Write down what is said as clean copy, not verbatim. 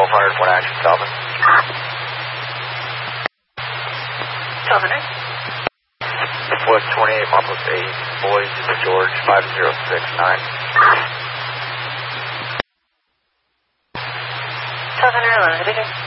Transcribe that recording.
1200, one action, Calvin. 1200. West 28, Marbles 8, Boise to George, 5069. 1200, 11,